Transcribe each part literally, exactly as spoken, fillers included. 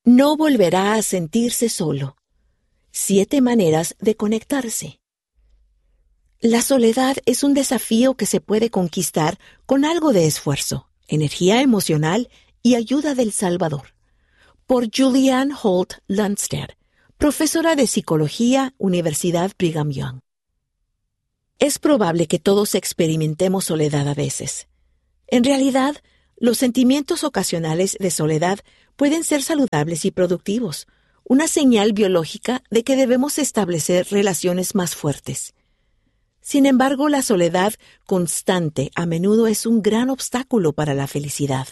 No volverá a sentirse solo. Siete maneras de conectarse. La soledad es un desafío que se puede conquistar con algo de esfuerzo, energía emocional y ayuda del Salvador. Por Julianne Holt Lundstedt, profesora de Psicología, Universidad Brigham Young. Es probable que todos experimentemos soledad a veces. En realidad, los sentimientos ocasionales de soledad pueden ser saludables y productivos, una señal biológica de que debemos establecer relaciones más fuertes. Sin embargo, la soledad constante a menudo es un gran obstáculo para la felicidad.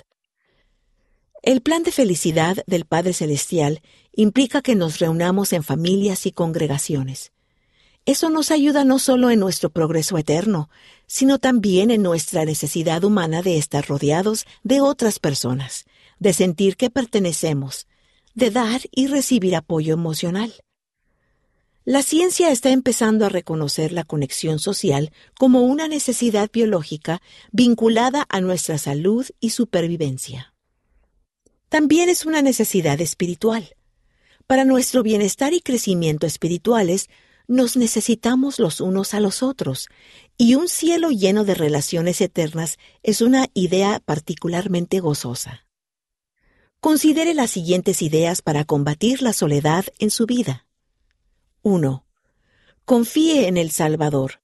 El plan de felicidad del Padre Celestial implica que nos reunamos en familias y congregaciones. Eso nos ayuda no solo en nuestro progreso eterno, sino también en nuestra necesidad humana de estar rodeados de otras personas, de sentir que pertenecemos, de dar y recibir apoyo emocional. La ciencia está empezando a reconocer la conexión social como una necesidad biológica vinculada a nuestra salud y supervivencia. También es una necesidad espiritual. Para nuestro bienestar y crecimiento espirituales, nos necesitamos los unos a los otros, y un cielo lleno de relaciones eternas es una idea particularmente gozosa. Considere las siguientes ideas para combatir la soledad en su vida. uno. Confíe en el Salvador.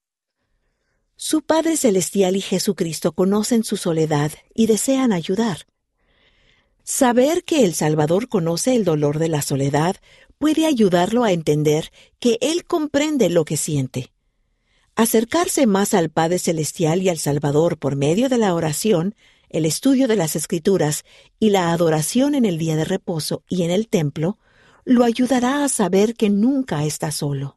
Su Padre Celestial y Jesucristo conocen su soledad y desean ayudar. Saber que el Salvador conoce el dolor de la soledad puede ayudarlo a entender que Él comprende lo que siente. Acercarse más al Padre Celestial y al Salvador por medio de la oración, el estudio de las Escrituras y la adoración en el día de reposo y en el templo, lo ayudará a saber que nunca está solo.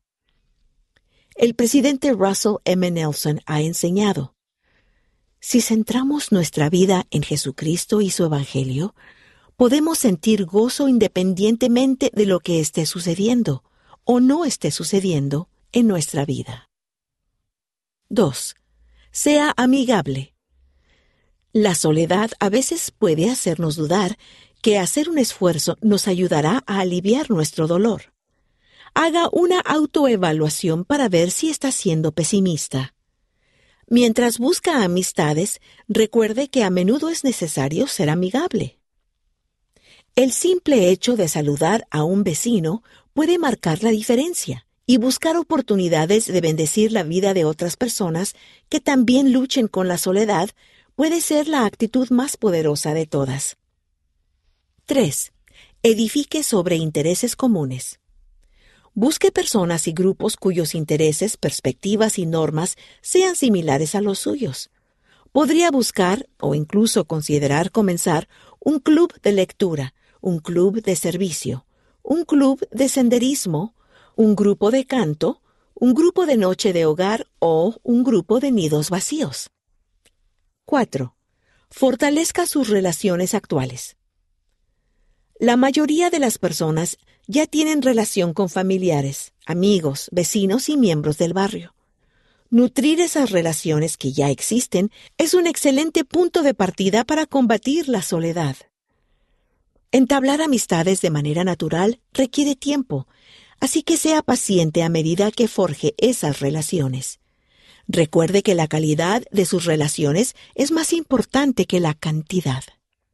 El presidente Russell M. Nelson ha enseñado: si centramos nuestra vida en Jesucristo y su Evangelio, podemos sentir gozo independientemente de lo que esté sucediendo o no esté sucediendo en nuestra vida. dos. Sea amigable. La soledad a veces puede hacernos dudar que hacer un esfuerzo nos ayudará a aliviar nuestro dolor. Haga una autoevaluación para ver si está siendo pesimista. Mientras busca amistades, recuerde que a menudo es necesario ser amigable. El simple hecho de saludar a un vecino puede marcar la diferencia y buscar oportunidades de bendecir la vida de otras personas que también luchen con la soledad puede ser la actitud más poderosa de todas. tres. Edifique sobre intereses comunes. Busque personas y grupos cuyos intereses, perspectivas y normas sean similares a los suyos. Podría buscar o incluso considerar comenzar un club de lectura, un club de servicio, un club de senderismo, un grupo de canto, un grupo de noche de hogar o un grupo de nidos vacíos. cuatro. Fortalezca sus relaciones actuales. La mayoría de las personas ya tienen relación con familiares, amigos, vecinos y miembros del barrio. Nutrir esas relaciones que ya existen es un excelente punto de partida para combatir la soledad. Entablar amistades de manera natural requiere tiempo, así que sea paciente a medida que forje esas relaciones. Recuerde que la calidad de sus relaciones es más importante que la cantidad.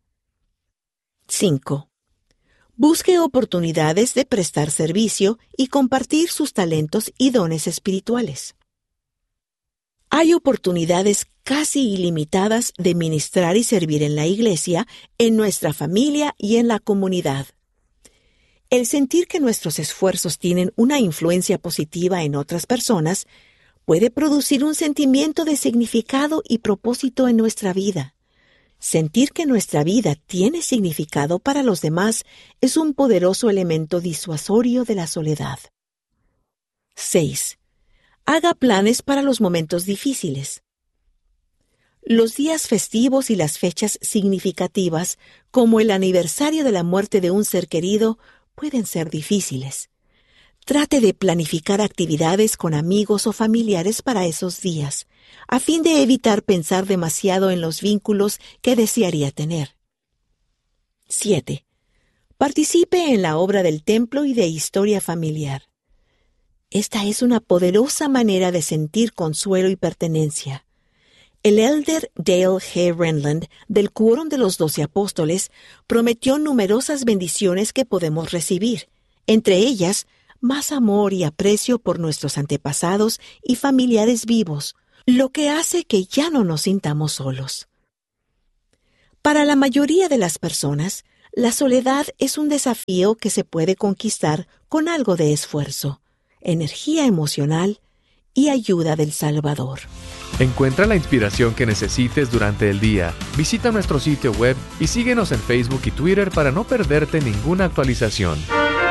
cinco. Busque oportunidades de prestar servicio y compartir sus talentos y dones espirituales. Hay oportunidades casi ilimitadas de ministrar y servir en la iglesia, en nuestra familia y en la comunidad. El sentir que nuestros esfuerzos tienen una influencia positiva en otras personas puede producir un sentimiento de significado y propósito en nuestra vida. Sentir que nuestra vida tiene significado para los demás es un poderoso elemento disuasorio de la soledad. seis. Haga planes para los momentos difíciles. Los días festivos y las fechas significativas, como el aniversario de la muerte de un ser querido, pueden ser difíciles. Trate de planificar actividades con amigos o familiares para esos días, a fin de evitar pensar demasiado en los vínculos que desearía tener. siete. Participe en la obra del templo y de historia familiar. Esta es una poderosa manera de sentir consuelo y pertenencia. El elder Dale G. Renland, del Quórum de los Doce Apóstoles, prometió numerosas bendiciones que podemos recibir, entre ellas, más amor y aprecio por nuestros antepasados y familiares vivos, lo que hace que ya no nos sintamos solos. Para la mayoría de las personas, la soledad es un desafío que se puede conquistar con algo de esfuerzo, energía emocional y ayuda del Salvador. Encuentra la inspiración que necesites durante el día. Visita nuestro sitio web y síguenos en Facebook y Twitter para no perderte ninguna actualización.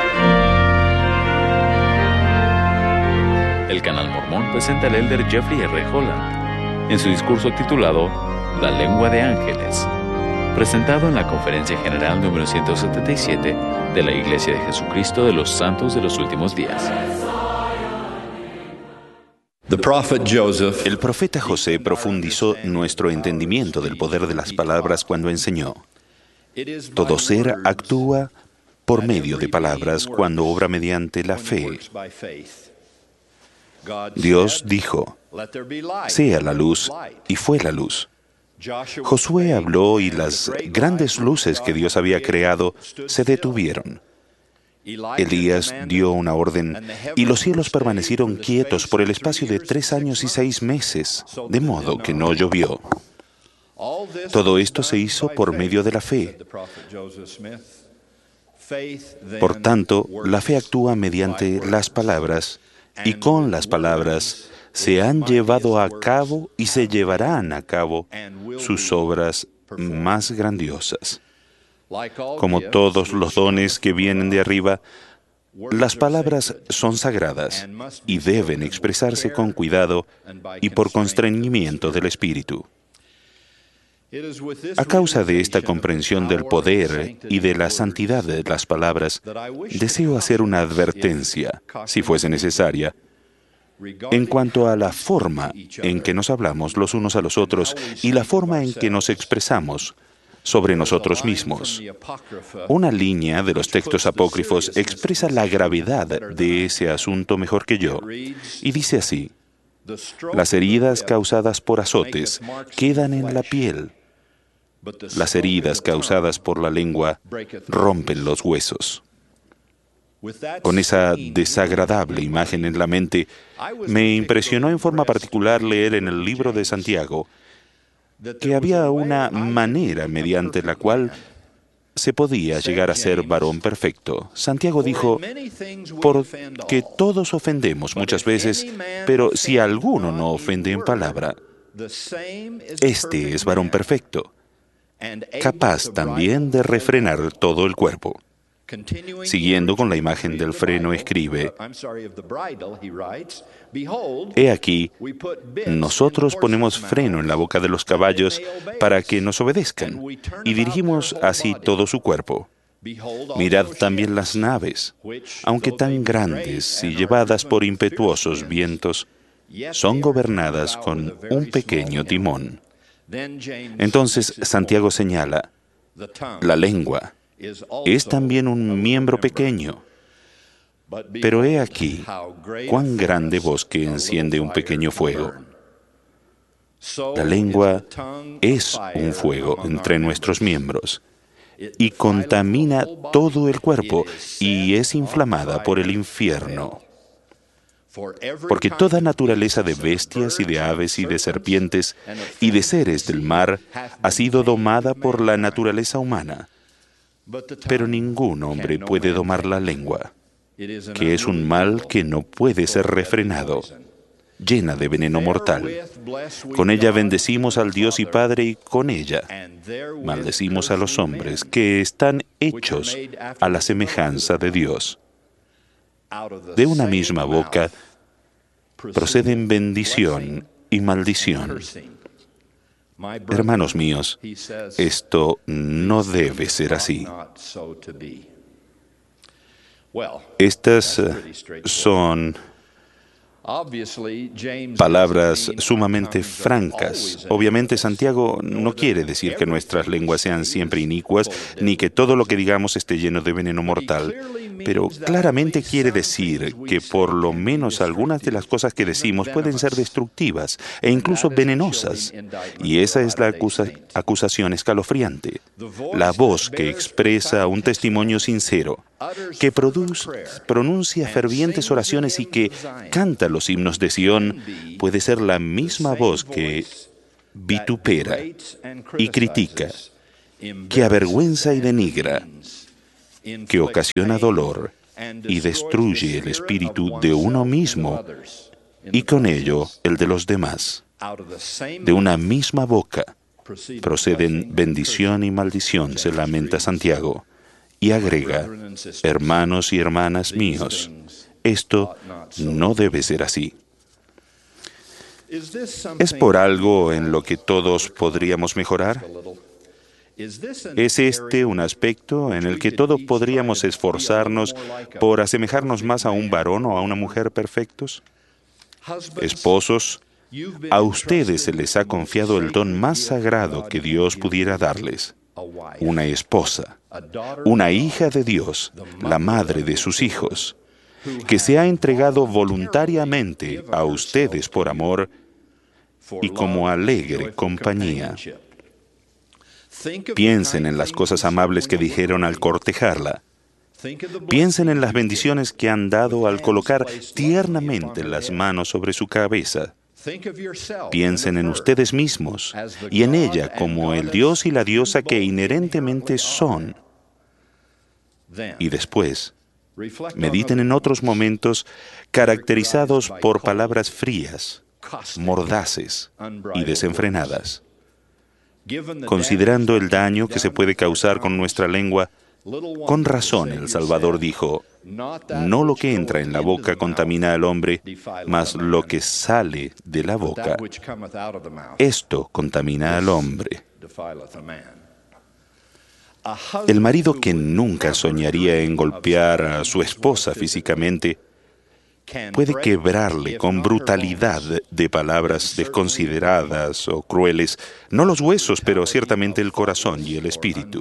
El Canal Mormón presenta al elder Jeffrey R. Holland en su discurso titulado La lengua de ángeles, presentado en la Conferencia General número ciento setenta y siete de la Iglesia de Jesucristo de los Santos de los Últimos Días. El profeta José profundizó nuestro entendimiento del poder de las palabras cuando enseñó: todo ser actúa por medio de palabras cuando obra mediante la fe. Dios dijo: sea la luz, y fue la luz. Josué habló y las grandes luces que Dios había creado se detuvieron. Elías dio una orden y los cielos permanecieron quietos por el espacio de tres años y seis meses, de modo que no llovió. Todo esto se hizo por medio de la fe. Por tanto, la fe actúa mediante las palabras, y con las palabras se han llevado a cabo y se llevarán a cabo sus obras más grandiosas. Como todos los dones que vienen de arriba, las palabras son sagradas y deben expresarse con cuidado y por constreñimiento del Espíritu. A causa de esta comprensión del poder y de la santidad de las palabras, deseo hacer una advertencia, si fuese necesaria, en cuanto a la forma en que nos hablamos los unos a los otros y la forma en que nos expresamos sobre nosotros mismos. Una línea de los textos apócrifos expresa la gravedad de ese asunto mejor que yo, y dice así: las heridas causadas por azotes quedan en la piel. Las heridas causadas por la lengua rompen los huesos. Con esa desagradable imagen en la mente, me impresionó en forma particular leer en el libro de Santiago que había una manera mediante la cual se podía llegar a ser varón perfecto. Santiago dijo: porque todos ofendemos muchas veces, pero si alguno no ofende en palabra, este es varón perfecto, capaz también de refrenar todo el cuerpo. Siguiendo con la imagen del freno, escribe: he aquí, nosotros ponemos freno en la boca de los caballos para que nos obedezcan, y dirigimos así todo su cuerpo. Mirad también las naves, aunque tan grandes y llevadas por impetuosos vientos, son gobernadas con un pequeño timón. Entonces Santiago señala: la lengua es también un miembro pequeño, pero he aquí cuán grande bosque enciende un pequeño fuego. La lengua es un fuego entre nuestros miembros y contamina todo el cuerpo y es inflamada por el infierno. Porque toda naturaleza de bestias y de aves y de serpientes y de seres del mar ha sido domada por la naturaleza humana. Pero ningún hombre puede domar la lengua, que es un mal que no puede ser refrenado, llena de veneno mortal. Con ella bendecimos al Dios y Padre, y con ella maldecimos a los hombres que están hechos a la semejanza de Dios. De una misma boca proceden bendición y maldición. Hermanos míos, esto no debe ser así. Estas son Palabras sumamente francas. Obviamente, Santiago no quiere decir que nuestras lenguas sean siempre inicuas, ni que todo lo que digamos esté lleno de veneno mortal. Pero claramente quiere decir que por lo menos algunas de las cosas que decimos pueden ser destructivas e incluso venenosas. Y esa es la acusa- acusación escalofriante. La voz que expresa un testimonio sincero, que produce, pronuncia fervientes oraciones y que canta los himnos de Sión, puede ser la misma voz que vitupera y critica, que avergüenza y denigra, que ocasiona dolor y destruye el espíritu de uno mismo y con ello el de los demás. De una misma boca proceden bendición y maldición, se lamenta Santiago, y agrega: hermanos y hermanas míos, esto no debe ser así. ¿Es por algo en lo que todos podríamos mejorar? ¿Es este un aspecto en el que todos podríamos esforzarnos por asemejarnos más a un varón o a una mujer perfectos? Esposos, a ustedes se les ha confiado el don más sagrado que Dios pudiera darles: una esposa, una hija de Dios, la madre de sus hijos, que se ha entregado voluntariamente a ustedes por amor y como alegre compañía. Piensen en las cosas amables que dijeron al cortejarla. Piensen en las bendiciones que han dado al colocar tiernamente las manos sobre su cabeza. Piensen en ustedes mismos y en ella como el Dios y la diosa que inherentemente son. Y después, mediten en otros momentos caracterizados por palabras frías, mordaces y desenfrenadas. Considerando el daño que se puede causar con nuestra lengua, con razón el Salvador dijo: no lo que entra en la boca contamina al hombre, mas lo que sale de la boca, esto contamina al hombre. El marido que nunca soñaría en golpear a su esposa físicamente puede quebrarle con brutalidad de palabras desconsideradas o crueles, no los huesos, pero ciertamente el corazón y el espíritu.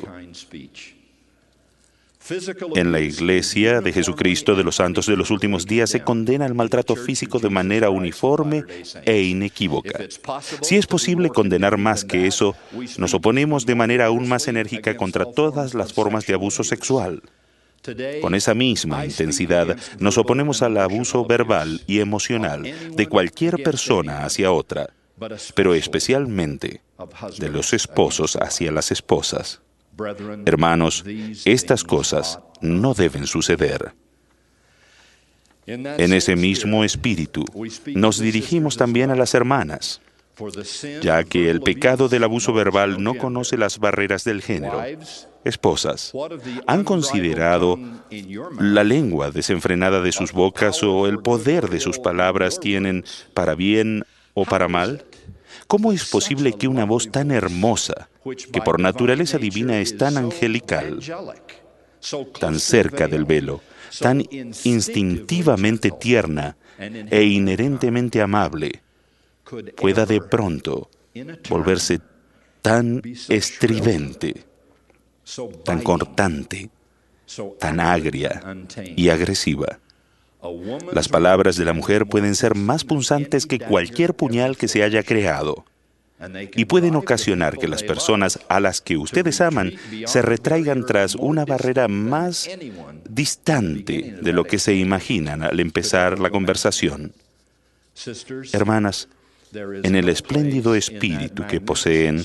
En la Iglesia de Jesucristo de los Santos de los Últimos Días se condena el maltrato físico de manera uniforme e inequívoca. Si es posible condenar más que eso, nos oponemos de manera aún más enérgica contra todas las formas de abuso sexual. Con esa misma intensidad, nos oponemos al abuso verbal y emocional de cualquier persona hacia otra, pero especialmente de los esposos hacia las esposas. Hermanos, estas cosas no deben suceder. En ese mismo espíritu, nos dirigimos también a las hermanas, ya que el pecado del abuso verbal no conoce las barreras del género. Esposas, ¿han considerado la lengua desenfrenada de sus bocas o el poder de sus palabras tienen para bien o para mal? ¿Cómo es posible que una voz tan hermosa, que por naturaleza divina es tan angelical, tan cerca del velo, tan instintivamente tierna e inherentemente amable, pueda de pronto volverse tan estridente, tan cortante, tan agria y agresiva? Las palabras de la mujer pueden ser más punzantes que cualquier puñal que se haya creado y pueden ocasionar que las personas a las que ustedes aman se retraigan tras una barrera más distante de lo que se imaginan al empezar la conversación. Hermanas, en el espléndido espíritu que poseen,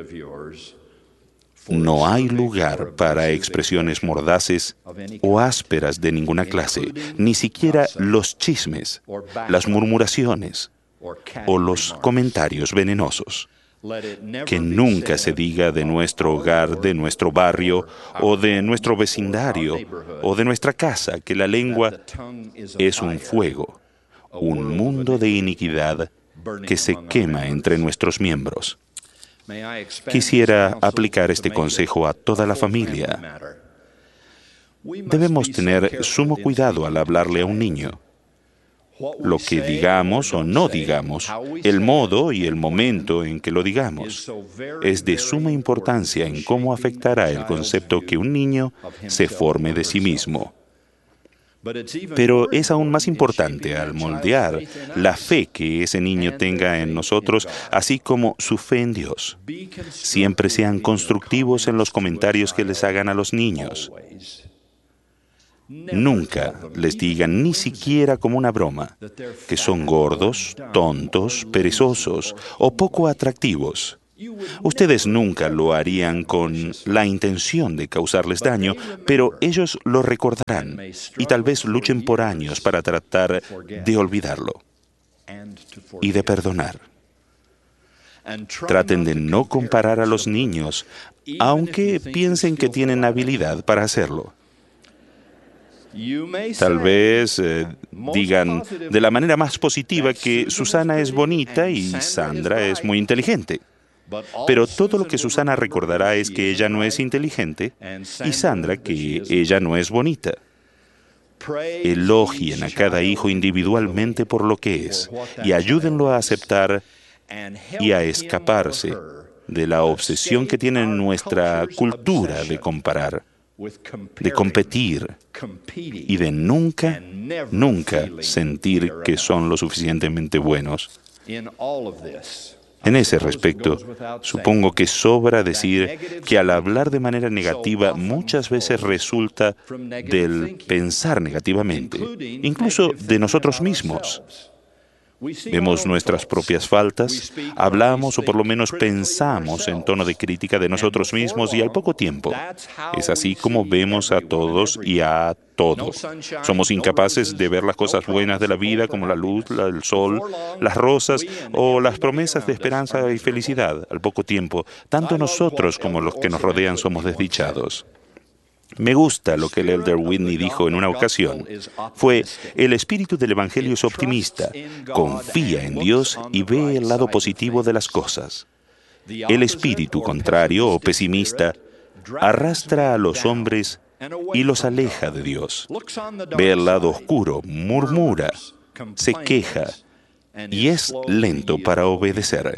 no hay lugar para expresiones mordaces o ásperas de ninguna clase, ni siquiera los chismes, las murmuraciones o los comentarios venenosos. Que nunca se diga de nuestro hogar, de nuestro barrio, o de nuestro vecindario, o de nuestra casa, que la lengua es un fuego, un mundo de iniquidad que se quema entre nuestros miembros. Quisiera aplicar este consejo a toda la familia. Debemos tener sumo cuidado al hablarle a un niño. Lo que digamos o no digamos, el modo y el momento en que lo digamos, es de suma importancia en cómo afectará el concepto que un niño se forme de sí mismo. Pero es aún más importante al moldear la fe que ese niño tenga en nosotros, así como su fe en Dios. Siempre sean constructivos en los comentarios que les hagan a los niños. Nunca les digan, ni siquiera como una broma, que son gordos, tontos, perezosos o poco atractivos. Ustedes nunca lo harían con la intención de causarles daño, pero ellos lo recordarán y tal vez luchen por años para tratar de olvidarlo y de perdonar. Traten de no comparar a los niños, aunque piensen que tienen habilidad para hacerlo. Tal vez eh, digan de la manera más positiva que Susana es bonita y Sandra es muy inteligente. Pero todo lo que Susana recordará es que ella no es inteligente y Sandra que ella no es bonita. Elogien a cada hijo individualmente por lo que es y ayúdenlo a aceptar y a escaparse de la obsesión que tiene nuestra cultura de comparar, de competir y de nunca, nunca sentir que son lo suficientemente buenos. En ese respecto, supongo que sobra decir que al hablar de manera negativa muchas veces resulta del pensar negativamente, incluso de nosotros mismos. Vemos nuestras propias faltas, hablamos o por lo menos pensamos en tono de crítica de nosotros mismos y al poco tiempo es así como vemos a todos y a todo. Somos incapaces de ver las cosas buenas de la vida como la luz, el sol, las rosas o las promesas de esperanza y felicidad. Al poco tiempo, tanto nosotros como los que nos rodean somos desdichados. Me gusta lo que el elder Whitney dijo en una ocasión. Fue, el espíritu del Evangelio es optimista, confía en Dios y ve el lado positivo de las cosas. El espíritu contrario o pesimista arrastra a los hombres y los aleja de Dios. Ve el lado oscuro, murmura, se queja y es lento para obedecer.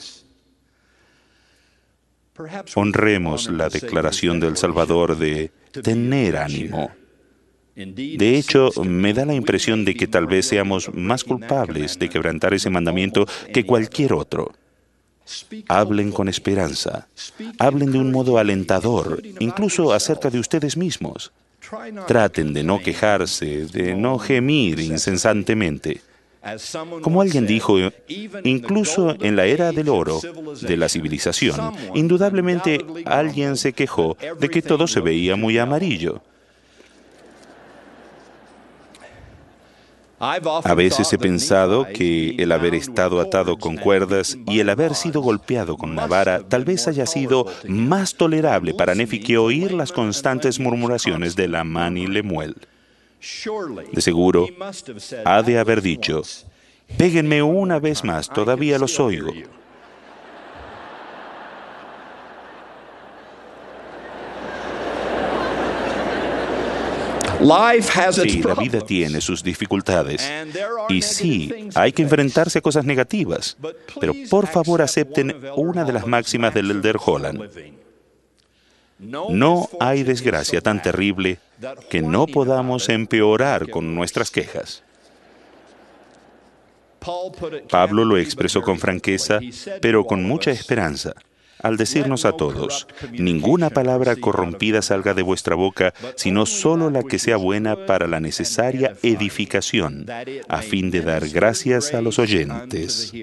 Honremos la declaración del Salvador de tener ánimo. De hecho, me da la impresión de que tal vez seamos más culpables de quebrantar ese mandamiento que cualquier otro. Hablen con esperanza, hablen de un modo alentador, incluso acerca de ustedes mismos. Traten de no quejarse, de no gemir incesantemente. Como alguien dijo, incluso en la era del oro, de la civilización, indudablemente alguien se quejó de que todo se veía muy amarillo. A veces he pensado que el haber estado atado con cuerdas y el haber sido golpeado con una vara tal vez haya sido más tolerable para Nefi que oír las constantes murmuraciones de Lamán y Lemuel. De seguro, ha de haber dicho, péguenme una vez más, todavía los oigo. Sí, la vida tiene sus dificultades. Y sí, hay que enfrentarse a cosas negativas. Pero por favor acepten una de las máximas del elder Holland. No hay desgracia tan terrible que no podamos empeorar con nuestras quejas. Pablo lo expresó con franqueza, pero con mucha esperanza, al decirnos a todos, ninguna palabra corrompida salga de vuestra boca, sino solo la que sea buena para la necesaria edificación, a fin de dar gracias a los oyentes.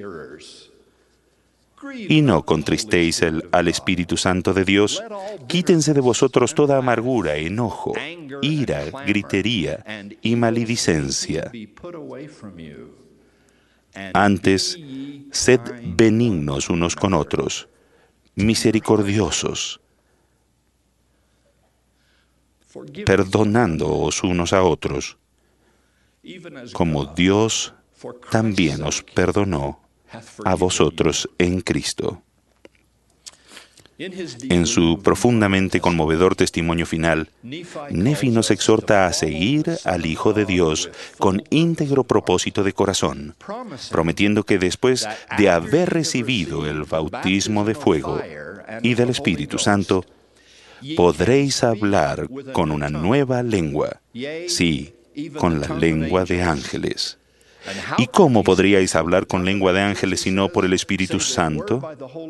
Y no contristéis el, al Espíritu Santo de Dios. Quítense de vosotros toda amargura, enojo, ira, gritería y maledicencia. Antes, sed benignos unos con otros, misericordiosos, perdonándoos unos a otros, como Dios también os perdonó a vosotros en Cristo. En su profundamente conmovedor testimonio final, Nefi nos exhorta a seguir al Hijo de Dios con íntegro propósito de corazón, prometiendo que después de haber recibido el bautismo de fuego y del Espíritu Santo, podréis hablar con una nueva lengua, sí, con la lengua de ángeles. ¿Y cómo podríais hablar con lengua de ángeles si no por el Espíritu Santo?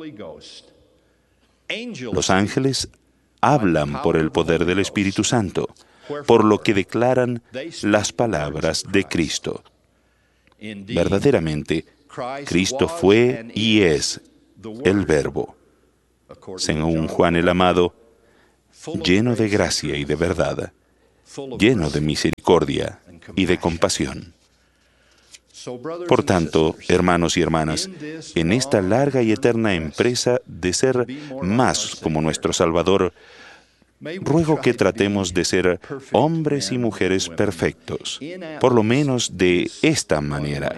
Los ángeles hablan por el poder del Espíritu Santo, por lo que declaran las palabras de Cristo. Verdaderamente, Cristo fue y es el Verbo. Según Juan el Amado, lleno de gracia y de verdad, lleno de misericordia y de compasión. Por tanto, hermanos y hermanas, en esta larga y eterna empresa de ser más como nuestro Salvador, ruego que tratemos de ser hombres y mujeres perfectos, por lo menos de esta manera,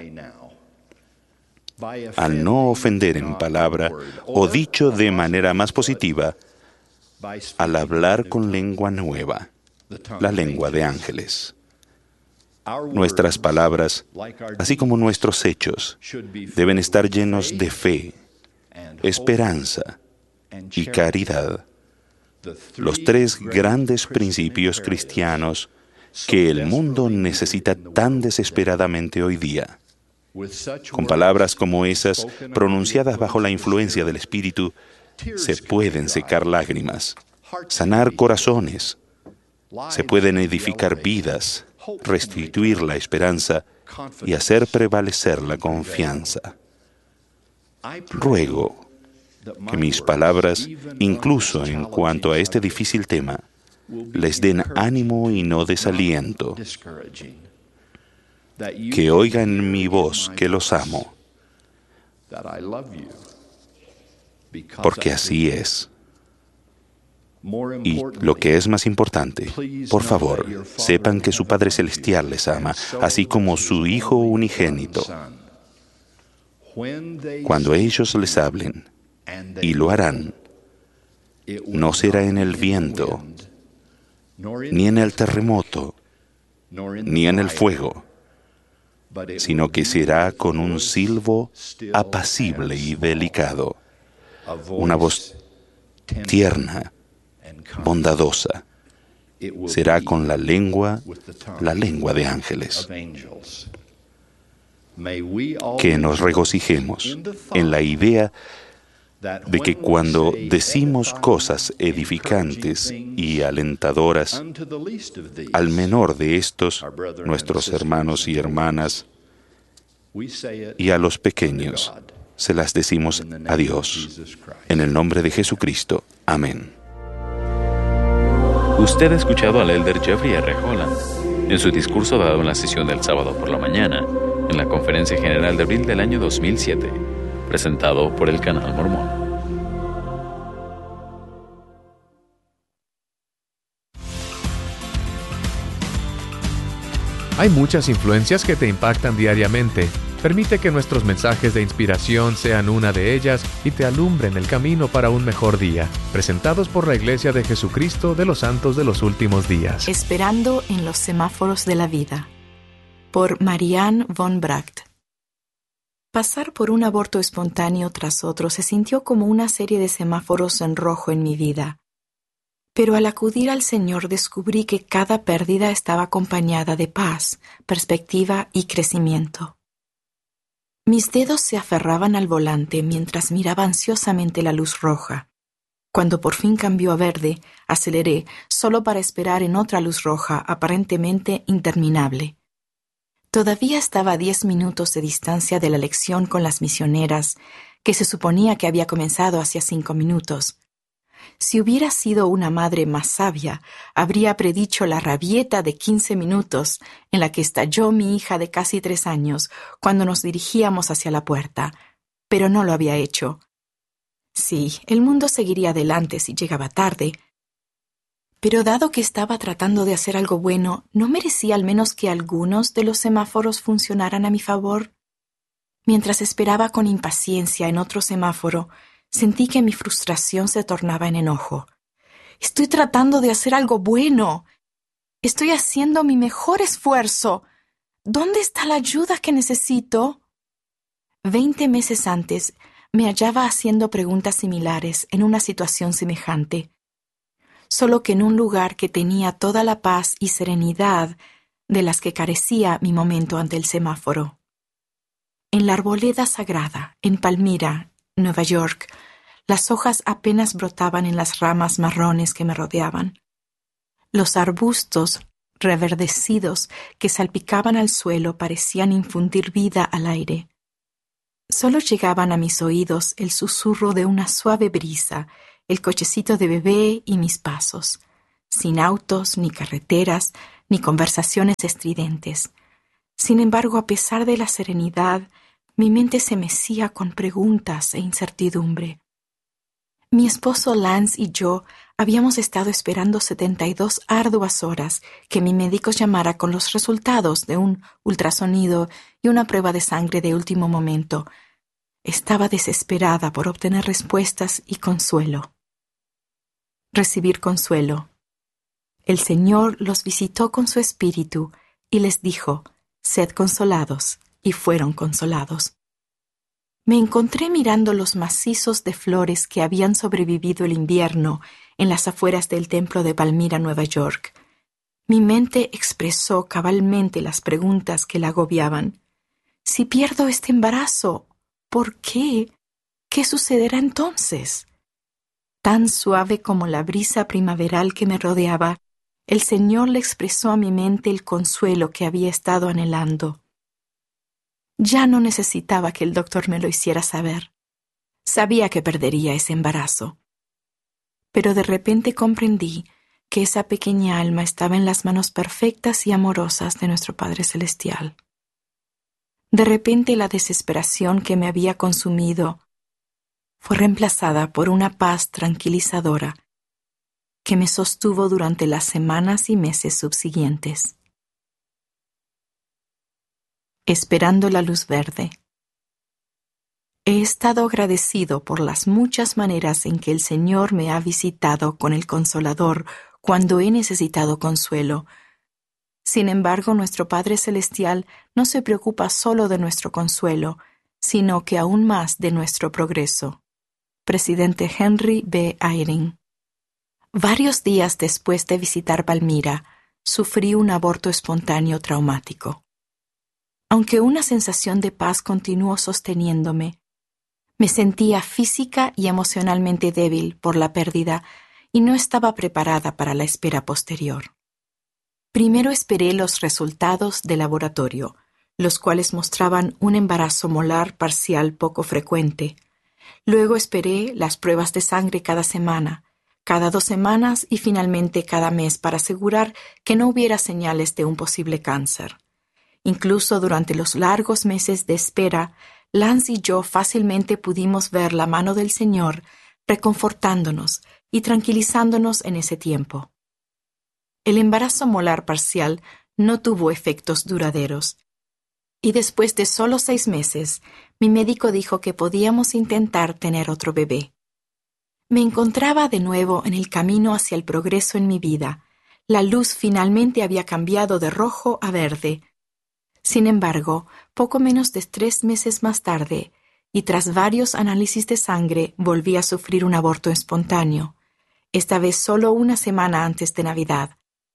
al no ofender en palabra o dicho de manera más positiva, al hablar con lengua nueva, la lengua de ángeles. Nuestras palabras, así como nuestros hechos, deben estar llenos de fe, esperanza y caridad, los tres grandes principios cristianos que el mundo necesita tan desesperadamente hoy día. Con palabras como esas, pronunciadas bajo la influencia del Espíritu, se pueden secar lágrimas, sanar corazones, se pueden edificar vidas, restituir la esperanza y hacer prevalecer la confianza. Ruego que mis palabras, incluso en cuanto a este difícil tema, les den ánimo y no desaliento. Que oigan mi voz que los amo, porque así es. Y lo que es más importante, por favor, sepan que su Padre Celestial les ama, así como su Hijo unigénito. Cuando ellos les hablen, y lo harán, no será en el viento, ni en el terremoto, ni en el fuego, sino que será con un silbo apacible y delicado, una voz tierna, bondadosa. Será con la lengua, la lengua de ángeles. Que nos regocijemos en la idea de que cuando decimos cosas edificantes y alentadoras al menor de estos, nuestros hermanos y hermanas, y a los pequeños, se las decimos a Dios. En el nombre de Jesucristo. Amén. Usted ha escuchado al elder Jeffrey R. Holland en su discurso dado en la sesión del sábado por la mañana en la Conferencia General de abril del año dos mil siete, presentado por el Canal Mormón. Hay muchas influencias que te impactan diariamente. Permite que nuestros mensajes de inspiración sean una de ellas y te alumbren el camino para un mejor día. Presentados por la Iglesia de Jesucristo de los Santos de los Últimos Días. Esperando en los semáforos de la vida. Por Marianne von Bracht. Pasar por un aborto espontáneo tras otro se sintió como una serie de semáforos en rojo en mi vida. Pero al acudir al Señor descubrí que cada pérdida estaba acompañada de paz, perspectiva y crecimiento. Mis dedos se aferraban al volante mientras miraba ansiosamente la luz roja. Cuando por fin cambió a verde, aceleré solo para esperar en otra luz roja aparentemente interminable. Todavía estaba a diez minutos de distancia de la lección con las misioneras, que se suponía que había comenzado hacía cinco minutos. Si hubiera sido una madre más sabia, habría predicho la rabieta de quince minutos en la que estalló mi hija de casi tres años cuando nos dirigíamos hacia la puerta, pero no lo había hecho. Sí, el mundo seguiría adelante si llegaba tarde, pero dado que estaba tratando de hacer algo bueno, ¿no merecía al menos que algunos de los semáforos funcionaran a mi favor? Mientras esperaba con impaciencia en otro semáforo, Sentí que mi frustración se tornaba en enojo. Estoy tratando de hacer algo bueno. Estoy haciendo mi mejor esfuerzo. ¿Dónde está la ayuda que necesito? Veinte meses antes, me hallaba haciendo preguntas similares en una situación semejante, solo que en un lugar que tenía toda la paz y serenidad de las que carecía mi momento ante el semáforo. En la arboleda sagrada, en Palmyra, Nueva York, las hojas apenas brotaban en las ramas marrones que me rodeaban. Los arbustos reverdecidos que salpicaban al suelo parecían infundir vida al aire. Solo llegaban a mis oídos el susurro de una suave brisa, el cochecito de bebé y mis pasos, sin autos, ni carreteras, ni conversaciones estridentes. Sin embargo, a pesar de la serenidad, mi mente se mecía con preguntas e incertidumbre. Mi esposo Lance y yo habíamos estado esperando setenta y dos arduas horas que mi médico llamara con los resultados de un ultrasonido y una prueba de sangre de último momento. Estaba desesperada por obtener respuestas y consuelo. Recibir consuelo. El Señor los visitó con su espíritu y les dijo: «Sed consolados», y fueron consolados. Me encontré mirando los macizos de flores que habían sobrevivido el invierno en las afueras del templo de Palmyra, Nueva York. Mi mente expresó cabalmente las preguntas que la agobiaban. Si pierdo este embarazo, ¿por qué? ¿Qué sucederá entonces? Tan suave como la brisa primaveral que me rodeaba, el Señor le expresó a mi mente el consuelo que había estado anhelando. Ya no necesitaba que el doctor me lo hiciera saber. Sabía que perdería ese embarazo. Pero de repente comprendí que esa pequeña alma estaba en las manos perfectas y amorosas de nuestro Padre Celestial. De repente la desesperación que me había consumido fue reemplazada por una paz tranquilizadora que me sostuvo durante las semanas y meses subsiguientes. Esperando la luz verde. He estado agradecido por las muchas maneras en que el Señor me ha visitado con el Consolador cuando he necesitado consuelo. Sin embargo, nuestro Padre Celestial no se preocupa solo de nuestro consuelo, sino que aún más de nuestro progreso. Presidente Henry B. Eyring. Varios días después de visitar Palmyra, sufrí un aborto espontáneo traumático. Aunque una sensación de paz continuó sosteniéndome, me sentía física y emocionalmente débil por la pérdida y no estaba preparada para la espera posterior. Primero esperé los resultados de laboratorio, los cuales mostraban un embarazo molar parcial poco frecuente. Luego esperé las pruebas de sangre cada semana, cada dos semanas y finalmente cada mes para asegurar que no hubiera señales de un posible cáncer. Incluso durante los largos meses de espera, Lance y yo fácilmente pudimos ver la mano del Señor reconfortándonos y tranquilizándonos en ese tiempo. El embarazo molar parcial no tuvo efectos duraderos, y después de solo seis meses, mi médico dijo que podíamos intentar tener otro bebé. Me encontraba de nuevo en el camino hacia el progreso en mi vida. La luz finalmente había cambiado de rojo a verde. Sin embargo, poco menos de tres meses más tarde, y tras varios análisis de sangre, volví a sufrir un aborto espontáneo, esta vez solo una semana antes de Navidad.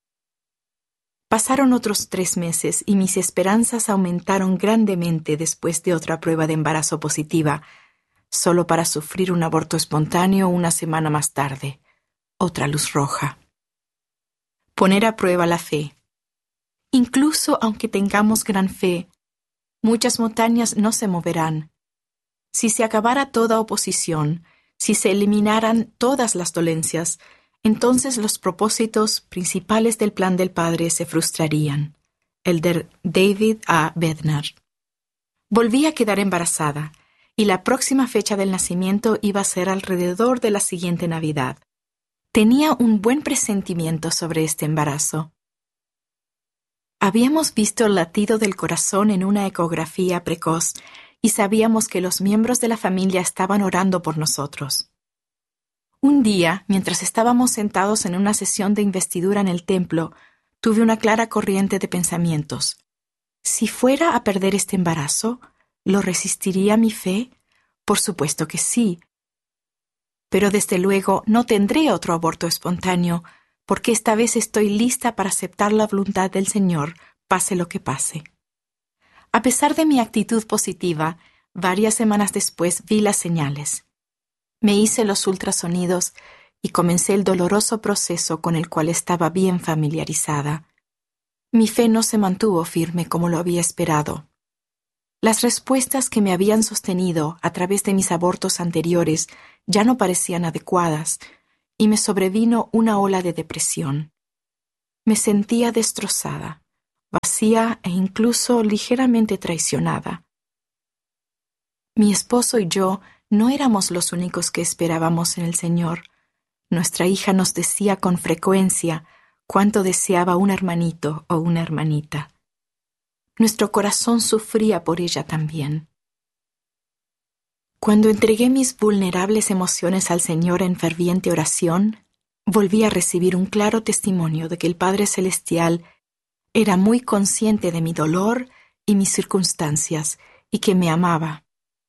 Pasaron otros tres meses y mis esperanzas aumentaron grandemente después de otra prueba de embarazo positiva, solo para sufrir un aborto espontáneo una semana más tarde. Otra luz roja. Poner a prueba la fe. Incluso aunque tengamos gran fe, muchas montañas no se moverán. Si se acabara toda oposición, si se eliminaran todas las dolencias, entonces los propósitos principales del plan del Padre se frustrarían. Elder David A. Bednar. Volví a quedar embarazada, y la próxima fecha del nacimiento iba a ser alrededor de la siguiente Navidad. Tenía un buen presentimiento sobre este embarazo. Habíamos visto el latido del corazón en una ecografía precoz y sabíamos que los miembros de la familia estaban orando por nosotros. Un día, mientras estábamos sentados en una sesión de investidura en el templo, tuve una clara corriente de pensamientos. Si fuera a perder este embarazo, ¿lo resistiría mi fe? Por supuesto que sí. Pero desde luego no tendré otro aborto espontáneo, porque esta vez estoy lista para aceptar la voluntad del Señor, pase lo que pase. A pesar de mi actitud positiva, varias semanas después vi las señales. Me hice los ultrasonidos y comencé el doloroso proceso con el cual estaba bien familiarizada. Mi fe no se mantuvo firme como lo había esperado. Las respuestas que me habían sostenido a través de mis abortos anteriores ya no parecían adecuadas y me sobrevino una ola de depresión. Me sentía destrozada, vacía e incluso ligeramente traicionada. Mi esposo y yo no éramos los únicos que esperábamos en el Señor. Nuestra hija nos decía con frecuencia cuánto deseaba un hermanito o una hermanita. Nuestro corazón sufría por ella también. Cuando entregué mis vulnerables emociones al Señor en ferviente oración, volví a recibir un claro testimonio de que el Padre Celestial era muy consciente de mi dolor y mis circunstancias y que me amaba.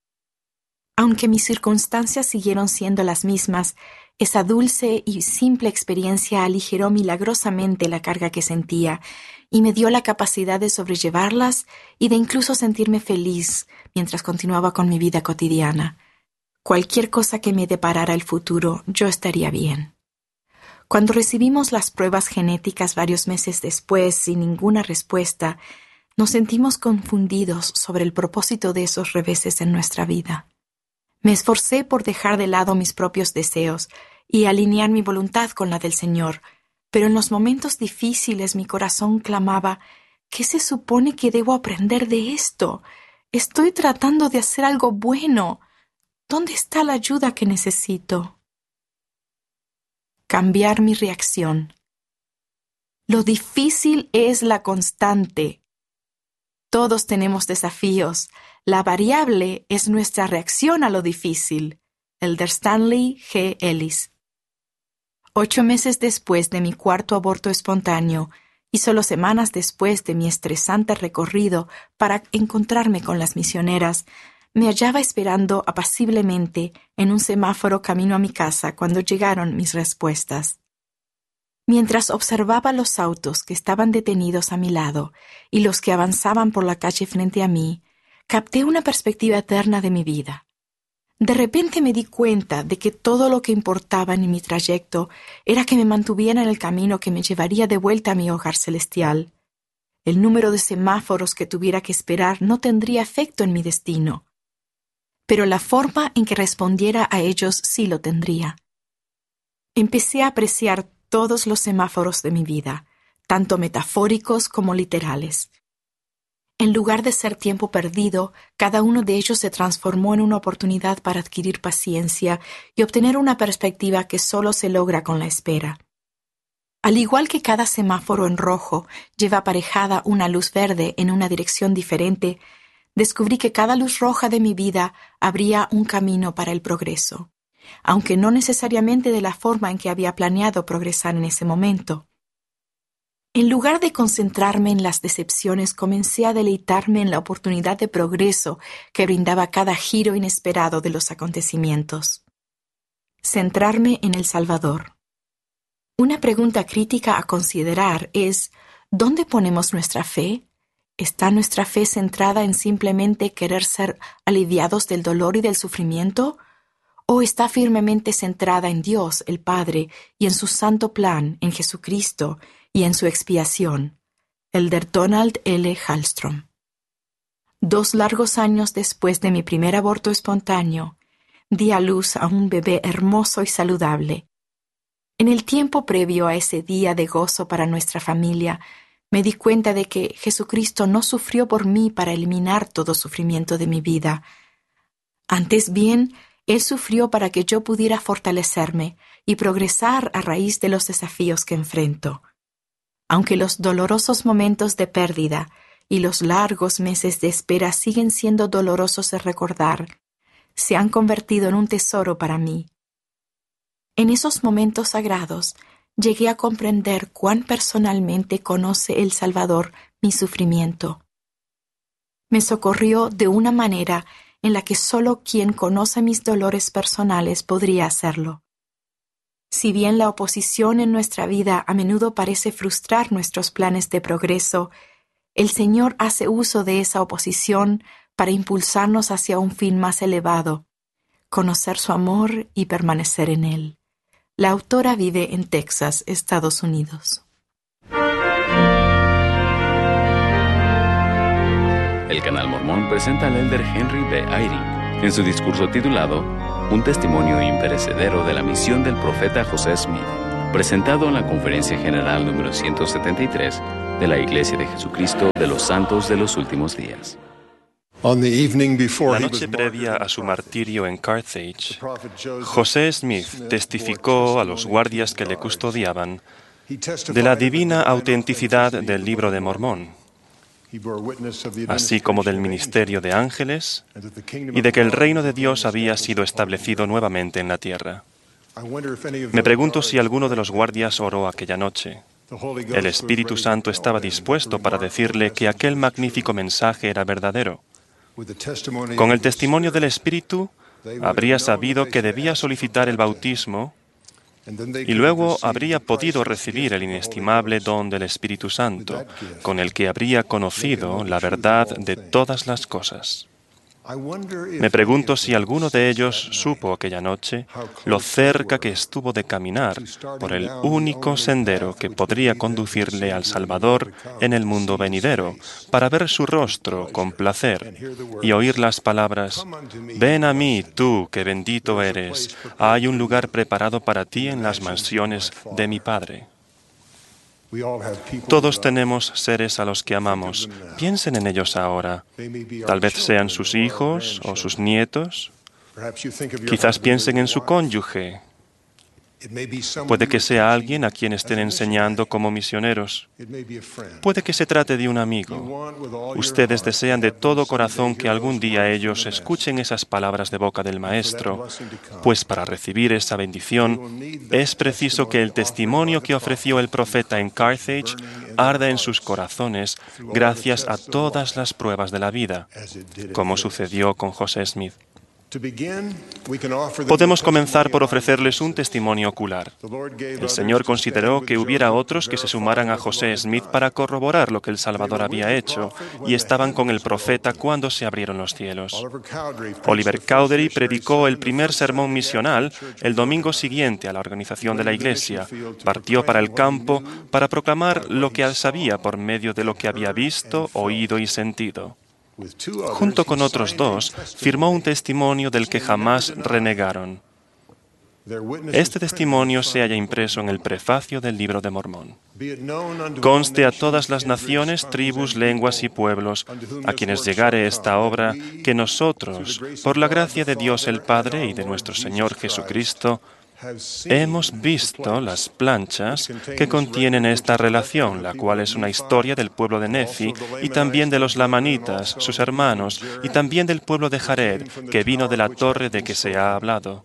Aunque mis circunstancias siguieron siendo las mismas, esa dulce y simple experiencia aligeró milagrosamente la carga que sentía y me dio la capacidad de sobrellevarlas y de incluso sentirme feliz mientras continuaba con mi vida cotidiana. Cualquier cosa que me deparara el futuro, yo estaría bien. Cuando recibimos las pruebas genéticas varios meses después sin ninguna respuesta, nos sentimos confundidos sobre el propósito de esos reveses en nuestra vida. Me esforcé por dejar de lado mis propios deseos y alinear mi voluntad con la del Señor, pero en los momentos difíciles mi corazón clamaba: ¿qué se supone que debo aprender de esto? Estoy tratando de hacer algo bueno. ¿Dónde está la ayuda que necesito? Cambiar mi reacción. Lo difícil es la constante. Todos tenemos desafíos. La variable es nuestra reacción a lo difícil. Elder Stanley G. Ellis. Ocho meses después de mi cuarto aborto espontáneo y solo semanas después de mi estresante recorrido para encontrarme con las misioneras, me hallaba esperando apaciblemente en un semáforo camino a mi casa cuando llegaron mis respuestas. Mientras observaba los autos que estaban detenidos a mi lado y los que avanzaban por la calle frente a mí, capté una perspectiva eterna de mi vida. De repente me di cuenta de que todo lo que importaba en mi trayecto era que me mantuviera en el camino que me llevaría de vuelta a mi hogar celestial. El número de semáforos que tuviera que esperar no tendría efecto en mi destino, pero la forma en que respondiera a ellos sí lo tendría. Empecé a apreciar todos los semáforos de mi vida, tanto metafóricos como literales. En lugar de ser tiempo perdido, cada uno de ellos se transformó en una oportunidad para adquirir paciencia y obtener una perspectiva que solo se logra con la espera. Al igual que cada semáforo en rojo lleva aparejada una luz verde en una dirección diferente, descubrí que cada luz roja de mi vida abría un camino para el progreso, aunque no necesariamente de la forma en que había planeado progresar en ese momento. En lugar de concentrarme en las decepciones, comencé a deleitarme en la oportunidad de progreso que brindaba cada giro inesperado de los acontecimientos. Centrarme en el Salvador. Una pregunta crítica a considerar es: ¿dónde ponemos nuestra fe? ¿Está nuestra fe centrada en simplemente querer ser aliviados del dolor y del sufrimiento? ¿O está firmemente centrada en Dios, el Padre, y en su santo plan, en Jesucristo, y en su expiación? Elder Donald L. Hallstrom. Dos largos años después de mi primer aborto espontáneo, di a luz a un bebé hermoso y saludable. En el tiempo previo a ese día de gozo para nuestra familia, me di cuenta de que Jesucristo no sufrió por mí para eliminar todo sufrimiento de mi vida. Antes bien, Él sufrió para que yo pudiera fortalecerme y progresar a raíz de los desafíos que enfrento. Aunque los dolorosos momentos de pérdida y los largos meses de espera siguen siendo dolorosos de recordar, se han convertido en un tesoro para mí. En esos momentos sagrados, llegué a comprender cuán personalmente conoce el Salvador mi sufrimiento. Me socorrió de una manera en la que solo quien conoce mis dolores personales podría hacerlo. Si bien la oposición en nuestra vida a menudo parece frustrar nuestros planes de progreso, el Señor hace uso de esa oposición para impulsarnos hacia un fin más elevado, conocer su amor y permanecer en él. La autora vive en Texas, Estados Unidos. El Canal Mormón presenta al elder Henry B. Eyring en su discurso titulado Un testimonio imperecedero de la misión del profeta José Smith, presentado en la Conferencia General número ciento setenta y tres de la Iglesia de Jesucristo de los Santos de los Últimos Días. La noche previa a su martirio en Carthage, José Smith testificó a los guardias que le custodiaban de la divina autenticidad del Libro de Mormón, así como del ministerio de ángeles y de que el reino de Dios había sido establecido nuevamente en la tierra. Me pregunto si alguno de los guardias oró aquella noche. El Espíritu Santo estaba dispuesto para decirle que aquel magnífico mensaje era verdadero. Con el testimonio del Espíritu, habría sabido que debía solicitar el bautismo y luego habría podido recibir el inestimable don del Espíritu Santo, con el que habría conocido la verdad de todas las cosas. Me pregunto si alguno de ellos supo aquella noche lo cerca que estuvo de caminar por el único sendero que podría conducirle al Salvador en el mundo venidero, para ver su rostro con placer y oír las palabras: «Ven a mí, tú que bendito eres, hay un lugar preparado para ti en las mansiones de mi Padre». Todos tenemos seres a los que amamos. Piensen en ellos ahora. Tal vez sean sus hijos o sus nietos. Quizás piensen en su cónyuge. Puede que sea alguien a quien estén enseñando como misioneros. Puede que se trate de un amigo. Ustedes desean de todo corazón que algún día ellos escuchen esas palabras de boca del Maestro, pues para recibir esa bendición es preciso que el testimonio que ofreció el profeta en Carthage arda en sus corazones gracias a todas las pruebas de la vida, como sucedió con José Smith. Podemos comenzar por ofrecerles un testimonio ocular. El Señor consideró que hubiera otros que se sumaran a José Smith para corroborar lo que el Salvador había hecho, y estaban con el profeta cuando se abrieron los cielos. Oliver Cowdery predicó el primer sermón misional el domingo siguiente a la organización de la iglesia. Partió para el campo para proclamar lo que sabía por medio de lo que había visto, oído y sentido. Junto con otros dos, firmó un testimonio del que jamás renegaron. Este testimonio se halla impreso en el prefacio del Libro de Mormón. Conste a todas las naciones, tribus, lenguas y pueblos a quienes llegare esta obra, que nosotros, por la gracia de Dios el Padre y de nuestro Señor Jesucristo, hemos visto las planchas que contienen esta relación, la cual es una historia del pueblo de Nefi y también de los lamanitas, sus hermanos, y también del pueblo de Jared, que vino de la torre de que se ha hablado.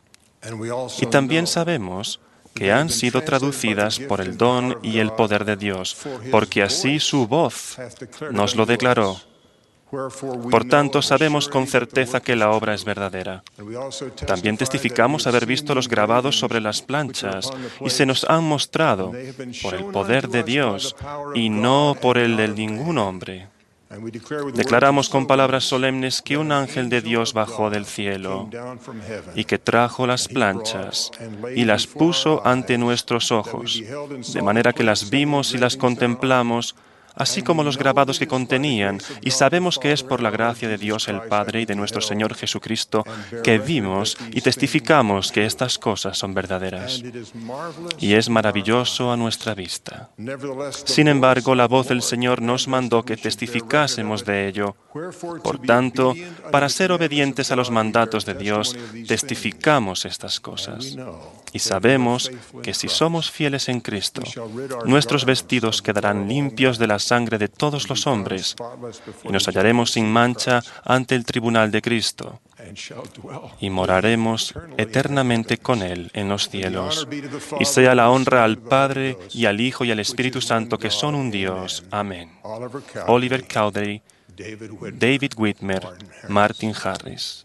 Y también sabemos que han sido traducidas por el don y el poder de Dios, porque así su voz nos lo declaró. Por tanto, sabemos con certeza que la obra es verdadera. También testificamos haber visto los grabados sobre las planchas y se nos han mostrado por el poder de Dios y no por el de ningún hombre. Declaramos con palabras solemnes que un ángel de Dios bajó del cielo y que trajo las planchas y las puso ante nuestros ojos, de manera que las vimos y las contemplamos, así como los grabados que contenían, y sabemos que es por la gracia de Dios el Padre y de nuestro Señor Jesucristo que vimos y testificamos que estas cosas son verdaderas. Y es maravilloso a nuestra vista. Sin embargo, la voz del Señor nos mandó que testificásemos de ello. Por tanto, para ser obedientes a los mandatos de Dios, testificamos estas cosas. Y sabemos que si somos fieles en Cristo, nuestros vestidos quedarán limpios de las sangre de todos los hombres, y nos hallaremos sin mancha ante el tribunal de Cristo, y moraremos eternamente con Él en los cielos. Y sea la honra al Padre, y al Hijo, y al Espíritu Santo, que son un Dios. Amén. Oliver Cowdery, David Whitmer, Martin Harris.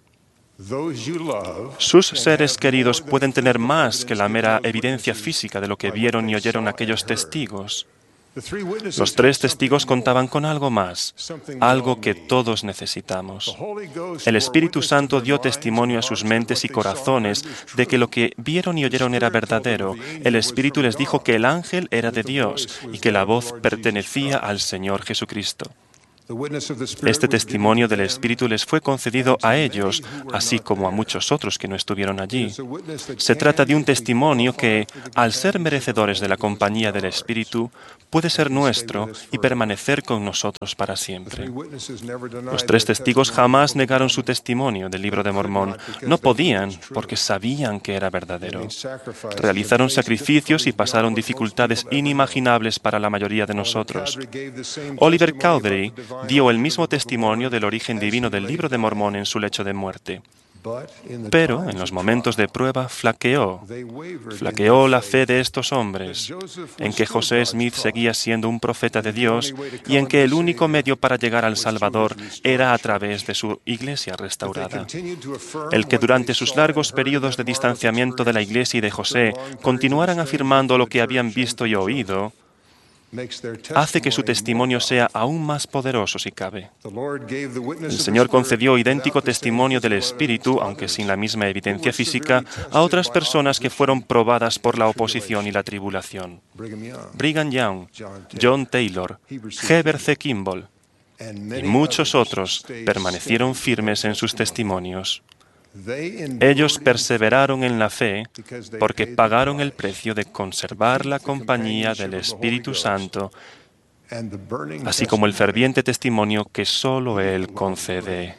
Sus seres queridos pueden tener más que la mera evidencia física de lo que vieron y oyeron aquellos testigos. Los tres testigos contaban con algo más, algo que todos necesitamos. El Espíritu Santo dio testimonio a sus mentes y corazones de que lo que vieron y oyeron era verdadero. El Espíritu les dijo que el ángel era de Dios y que la voz pertenecía al Señor Jesucristo. Este testimonio del Espíritu les fue concedido a ellos, así como a muchos otros que no estuvieron allí. Se trata de un testimonio que, al ser merecedores de la compañía del Espíritu, puede ser nuestro y permanecer con nosotros para siempre. Los tres testigos jamás negaron su testimonio del Libro de Mormón. No podían, porque sabían que era verdadero. Realizaron sacrificios y pasaron dificultades inimaginables para la mayoría de nosotros. Oliver Cowdery dio el mismo testimonio del origen divino del Libro de Mormón en su lecho de muerte. Pero, en los momentos de prueba, flaqueó. Flaqueó la fe de estos hombres, en que José Smith seguía siendo un profeta de Dios y en que el único medio para llegar al Salvador era a través de su iglesia restaurada. El que durante sus largos periodos de distanciamiento de la iglesia y de José continuaran afirmando lo que habían visto y oído, hace que su testimonio sea aún más poderoso si cabe. El Señor concedió idéntico testimonio del Espíritu, aunque sin la misma evidencia física, a otras personas que fueron probadas por la oposición y la tribulación. Brigham Young, John Taylor, Heber C. Kimball y muchos otros permanecieron firmes en sus testimonios. Ellos perseveraron en la fe porque pagaron el precio de conservar la compañía del Espíritu Santo, así como el ferviente testimonio que solo Él concede.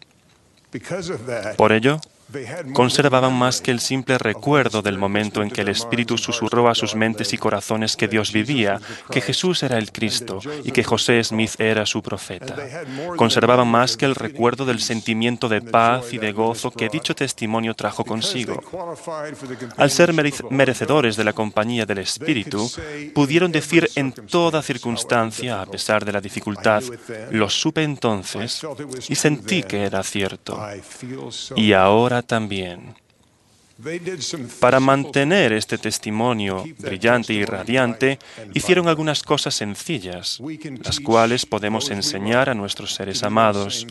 Por ello, conservaban más que el simple recuerdo del momento en que el Espíritu susurró a sus mentes y corazones que Dios vivía, que Jesús era el Cristo y que José Smith era su profeta. Conservaban más que el recuerdo del sentimiento de paz y de gozo que dicho testimonio trajo consigo. Al ser merecedores de la compañía del Espíritu, pudieron decir en toda circunstancia, a pesar de la dificultad, lo supe entonces y sentí que era cierto. Y ahora también. Para mantener este testimonio brillante y radiante, hicieron algunas cosas sencillas, las cuales podemos enseñar a nuestros seres amados.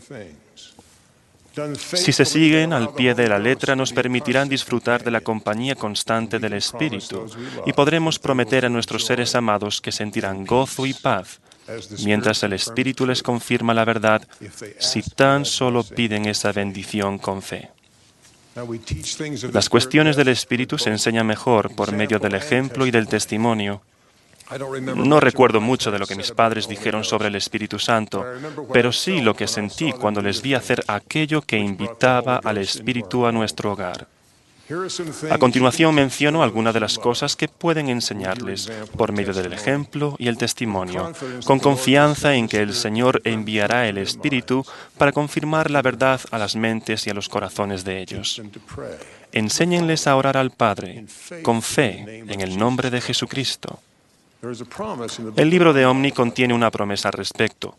Si se siguen al pie de la letra, nos permitirán disfrutar de la compañía constante del Espíritu y podremos prometer a nuestros seres amados que sentirán gozo y paz, mientras el Espíritu les confirma la verdad, si tan solo piden esa bendición con fe. Las cuestiones del Espíritu se enseñan mejor por medio del ejemplo y del testimonio. No recuerdo mucho de lo que mis padres dijeron sobre el Espíritu Santo, pero sí lo que sentí cuando les vi hacer aquello que invitaba al Espíritu a nuestro hogar. A continuación menciono algunas de las cosas que pueden enseñarles por medio del ejemplo y el testimonio, con confianza en que el Señor enviará el Espíritu para confirmar la verdad a las mentes y a los corazones de ellos. Enséñenles a orar al Padre, con fe, en el nombre de Jesucristo. El libro de Omni contiene una promesa al respecto.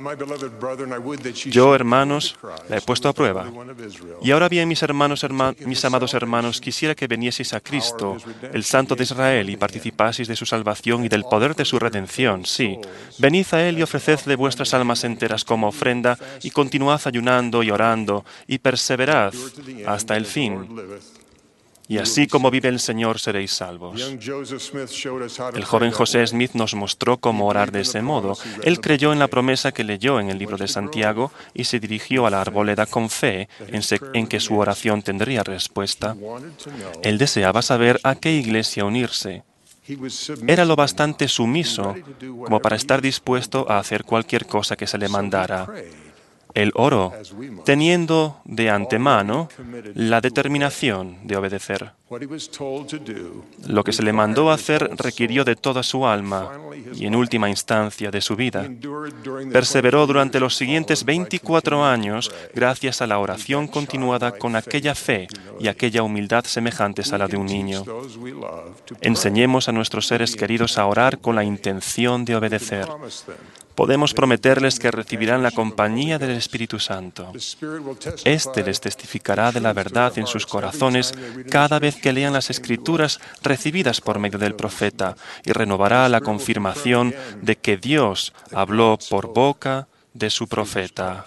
Yo, hermanos, la he puesto a prueba. Y ahora bien, mis hermanos, herma, mis amados hermanos, quisiera que vinieseis a Cristo, el Santo de Israel, y participaseis de su salvación y del poder de su redención. Sí, venid a Él y ofrecedle vuestras almas enteras como ofrenda, y continuad ayunando y orando, y perseverad hasta el fin. Y así como vive el Señor, seréis salvos. El joven José Smith nos mostró cómo orar de ese modo. Él creyó en la promesa que leyó en el libro de Santiago y se dirigió a la arboleda con fe en, se, en que su oración tendría respuesta. Él deseaba saber a qué iglesia unirse. Era lo bastante sumiso como para estar dispuesto a hacer cualquier cosa que se le mandara. Él oró, teniendo de antemano la determinación de obedecer. Lo que se le mandó hacer requirió de toda su alma y, en última instancia, de su vida. Perseveró durante los siguientes veinticuatro años gracias a la oración continuada con aquella fe y aquella humildad semejantes a la de un niño. Enseñemos a nuestros seres queridos a orar con la intención de obedecer. Podemos prometerles que recibirán la compañía del Espíritu Santo. Este les testificará de la verdad en sus corazones cada vez que lean las Escrituras recibidas por medio del profeta y renovará la confirmación de que Dios habló por boca de su profeta.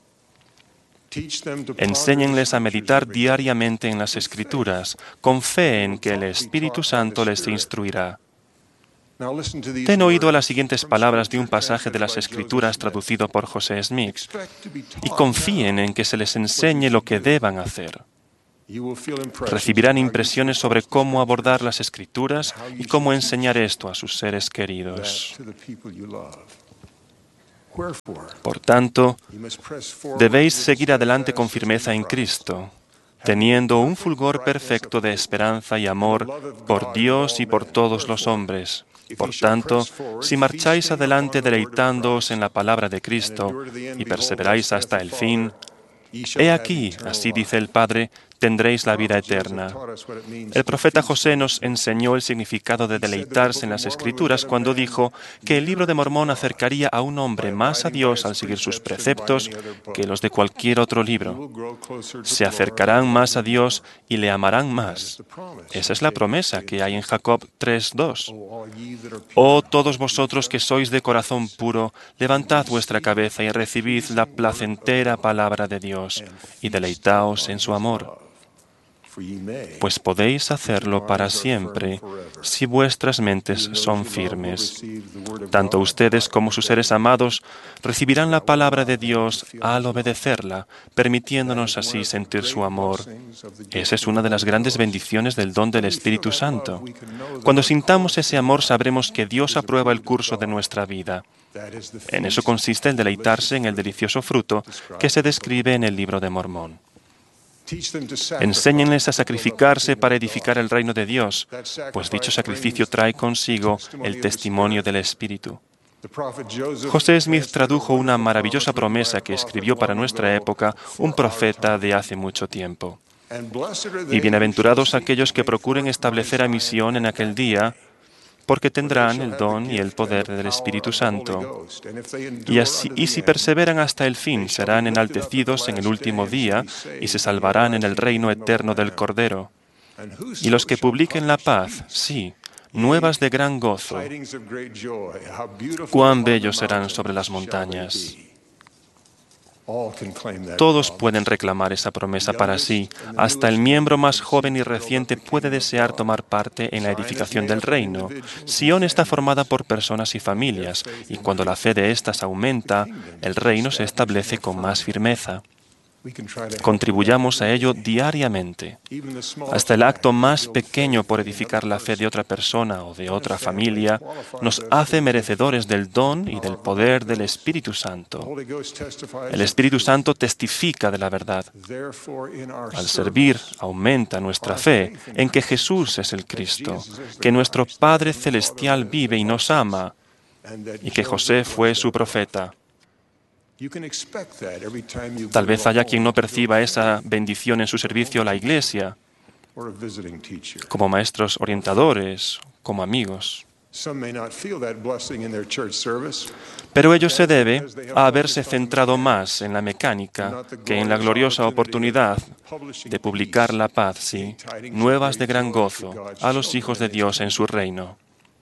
Enséñenles a meditar diariamente en las Escrituras, con fe en que el Espíritu Santo les instruirá. Den oído a las siguientes palabras de un pasaje de las Escrituras traducido por José Smith y confíen en que se les enseñe lo que deban hacer. Recibirán impresiones sobre cómo abordar las Escrituras y cómo enseñar esto a sus seres queridos. Por tanto, debéis seguir adelante con firmeza en Cristo, teniendo un fulgor perfecto de esperanza y amor por Dios y por todos los hombres. Por tanto, si marcháis adelante deleitándoos en la palabra de Cristo y perseveráis hasta el fin, he aquí, así dice el Padre, tendréis la vida eterna. El profeta José nos enseñó el significado de deleitarse en las Escrituras cuando dijo que el libro de Mormón acercaría a un hombre más a Dios al seguir sus preceptos que los de cualquier otro libro. Se acercarán más a Dios y le amarán más. Esa es la promesa que hay en Jacob tres dos. Oh, todos vosotros que sois de corazón puro, levantad vuestra cabeza y recibid la placentera palabra de Dios y deleitaos en su amor. Pues podéis hacerlo para siempre si vuestras mentes son firmes. Tanto ustedes como sus seres amados recibirán la palabra de Dios al obedecerla, permitiéndonos así sentir su amor. Esa es una de las grandes bendiciones del don del Espíritu Santo. Cuando sintamos ese amor, sabremos que Dios aprueba el curso de nuestra vida. En eso consiste el deleitarse en el delicioso fruto que se describe en el libro de Mormón. Enséñenles a sacrificarse para edificar el reino de Dios, pues dicho sacrificio trae consigo el testimonio del Espíritu. José Smith tradujo una maravillosa promesa que escribió para nuestra época un profeta de hace mucho tiempo. Y bienaventurados aquellos que procuren establecer a misión en aquel día, porque tendrán el don y el poder del Espíritu Santo. Y, así, y si perseveran hasta el fin, serán enaltecidos en el último día y se salvarán en el reino eterno del Cordero. Y los que publiquen la paz, sí, nuevas de gran gozo, cuán bellos serán sobre las montañas. Todos pueden reclamar esa promesa para sí. Hasta el miembro más joven y reciente puede desear tomar parte en la edificación del reino. Sion está formada por personas y familias, y cuando la fe de éstas aumenta, el reino se establece con más firmeza. Contribuyamos a ello diariamente. Hasta el acto más pequeño por edificar la fe de otra persona o de otra familia nos hace merecedores del don y del poder del Espíritu Santo. El Espíritu Santo testifica de la verdad. Al servir, aumenta nuestra fe en que Jesús es el Cristo, que nuestro Padre Celestial vive y nos ama, y que José fue su profeta. Tal vez haya quien no perciba esa bendición en su servicio a la Iglesia, como maestros orientadores, como amigos. Pero ello se debe a haberse centrado más en la mecánica que en la gloriosa oportunidad de publicar la paz, sí, nuevas de gran gozo a los hijos de Dios en su reino.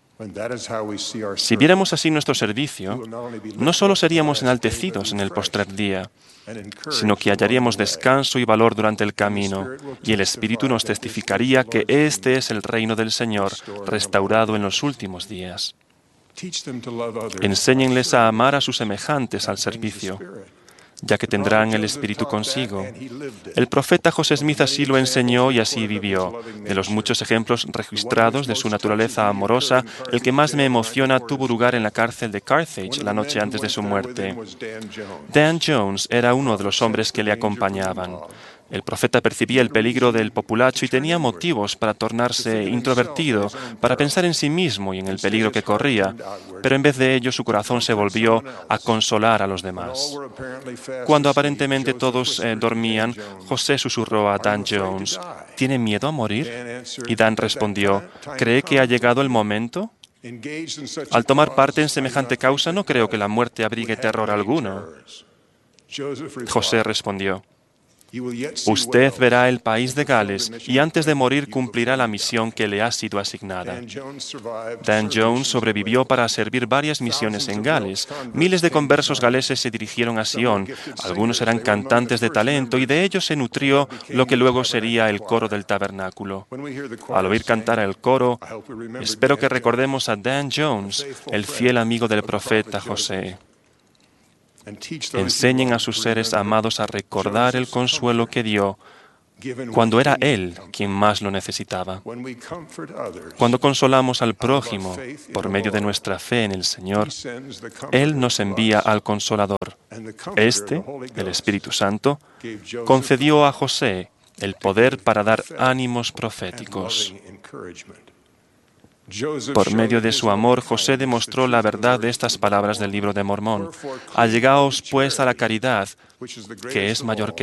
Si viéramos así nuestro servicio, no solo seríamos enaltecidos en el postrer día, sino que hallaríamos descanso y valor durante el camino, y el Espíritu nos testificaría que este es el reino del Señor, restaurado en los últimos días. Enséñenles a amar a sus semejantes al servicio, ya que tendrán el Espíritu consigo. El profeta José Smith así lo enseñó y así vivió. De los muchos ejemplos registrados de su naturaleza amorosa, el que más me emociona tuvo lugar en la cárcel de Carthage la noche antes de su muerte. Dan Jones era uno de los hombres que le acompañaban. El profeta percibía el peligro del populacho y tenía motivos para tornarse introvertido, para pensar en sí mismo y en el peligro que corría, pero en vez de ello su corazón se volvió a consolar a los demás. Cuando aparentemente todos eh, dormían, José susurró a Dan Jones, ¿tiene miedo a morir? Y Dan respondió, ¿cree que ha llegado el momento? Al tomar parte en semejante causa, no creo que la muerte abrigue terror alguno. José respondió, usted verá el país de Gales y antes de morir cumplirá la misión que le ha sido asignada. Dan Jones sobrevivió para servir varias misiones en Gales. Miles de conversos galeses se dirigieron a Sion. Algunos eran cantantes de talento y de ellos se nutrió lo que luego sería el coro del tabernáculo. Al oír cantar el coro, espero que recordemos a Dan Jones, el fiel amigo del profeta José. Enseñen a sus seres amados a recordar el consuelo que dio cuando era Él quien más lo necesitaba. Cuando consolamos al prójimo por medio de nuestra fe en el Señor, Él nos envía al Consolador. Este, el Espíritu Santo, concedió a José el poder para dar ánimos proféticos. Por medio de su amor, José demostró la verdad de estas palabras del libro de Mormón. Allegaos, pues, a la caridad, que es mayor que